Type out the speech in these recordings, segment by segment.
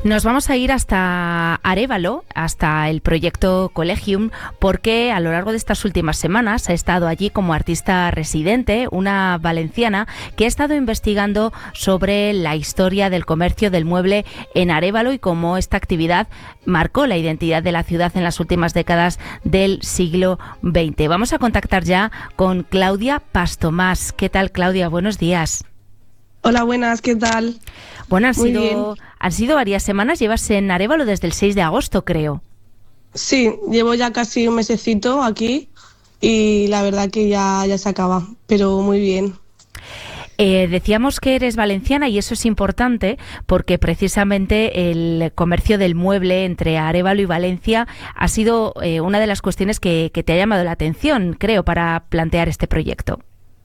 Nos vamos a ir hasta Arévalo, hasta el proyecto Collegium, porque a lo largo de estas últimas semanas ha estado allí como artista residente una valenciana que ha estado investigando sobre la historia del comercio del mueble en Arévalo y cómo esta actividad marcó la identidad de la ciudad en las últimas décadas del siglo XX. Vamos a contactar ya con Claudia Pastomás. ¿Qué tal, Claudia? Buenos días. Hola, buenas, ¿qué tal? Bueno, Muy bien. han sido varias semanas, llevas en Arévalo desde el 6 de agosto, creo. Sí, llevo ya casi un mesecito aquí y la verdad que ya se acaba, pero muy bien. Decíamos que eres valenciana y eso es importante porque precisamente el comercio del mueble entre Arévalo y Valencia ha sido una de las cuestiones que te ha llamado la atención, creo, para plantear este proyecto.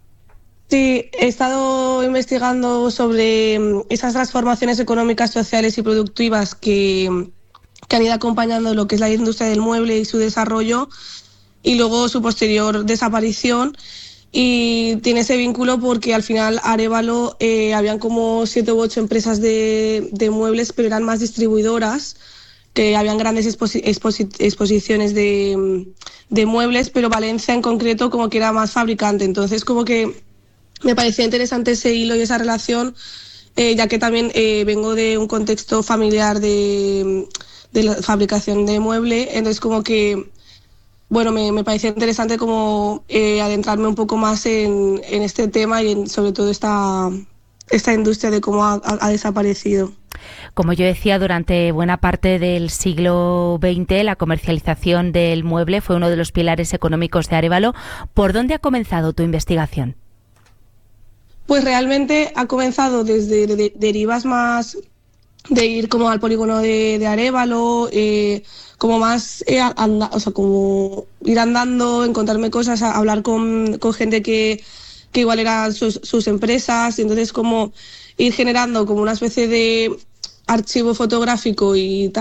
Sí, he estado investigando sobre esas transformaciones económicas, sociales y productivas que han ido acompañando lo que es la industria del mueble y su desarrollo y luego su posterior desaparición. Y tiene ese vínculo porque al final Arévalo habían como 7 u 8 empresas de muebles, pero eran más distribuidoras, que habían grandes exposiciones de muebles, pero Valencia en concreto como que era más fabricante. Entonces como que me parecía interesante ese hilo y esa relación, ya que también vengo de un contexto familiar de la fabricación de mueble, entonces como que bueno, me parecía interesante como adentrarme un poco más en este tema y sobre todo esta industria de cómo ha desaparecido. Como yo decía, durante buena parte del siglo XX la comercialización del mueble fue uno de los pilares económicos de Arévalo. ¿Por dónde ha comenzado tu investigación? Pues realmente ha comenzado desde derivas más de ir como al polígono de Arévalo, como más, o sea, como ir andando, encontrarme cosas, hablar con gente que igual eran sus empresas, y entonces como ir generando como una especie de archivo fotográfico y tal.